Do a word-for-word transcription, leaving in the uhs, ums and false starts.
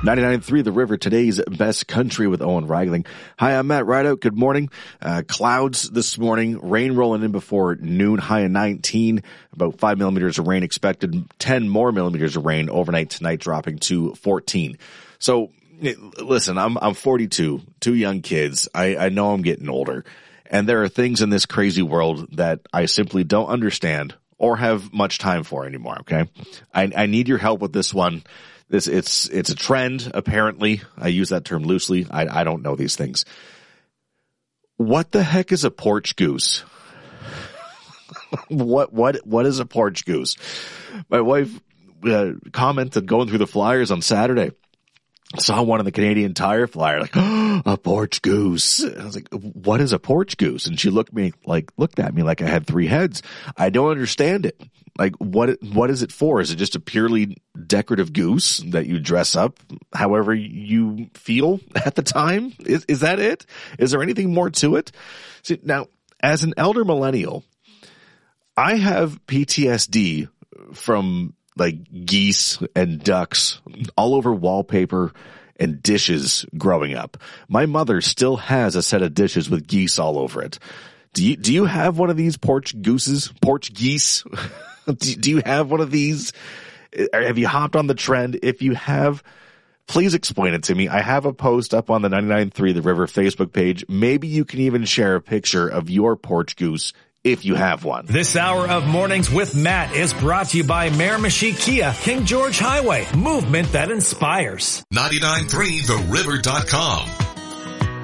ninety-nine point three The River, today's best country with Owen Reigling. Hi, I'm Matt Rideout. Good morning. Uh, clouds this morning, rain rolling in before noon, high of nineteen, about five millimeters of rain expected, ten more millimeters of rain overnight tonight, dropping to fourteen. So, listen, I'm, I'm forty-two, two young kids. I, I know I'm getting older, and there are things in this crazy world that I simply don't understand or have much time for anymore, okay? I, I need your help with this one. This, it's, it's a trend, apparently. I use that term loosely. I, I don't know these things. What the heck is a porch goose? what, what, what is a porch goose? My wife uh, commented going through the flyers on Saturday. Saw one in the Canadian Tire flyer, like, oh, a porch goose. I was like, what is a porch goose? And she looked me like, looked at me like I had three heads. I don't understand it. Like, what, what is it for? Is it just a purely decorative goose that you dress up however you feel at the time? Is, is that it? Is there anything more to it? See, now, as an elder millennial, I have P T S D from like geese and ducks all over wallpaper and dishes growing up. My mother still has a set of dishes with geese all over it. Do you, do you have one of these porch gooses, porch geese? do, do you have one of these? Have you hopped on the trend? If you have, please explain it to me. I have a post up on the ninety-nine point three The River Facebook page. Maybe you can even share a picture of your porch goose if you have one. This hour of Mornings with Matt is brought to you by Miramichi Kia, King George Highway, movement that inspires. ninety-nine point three the river dot com.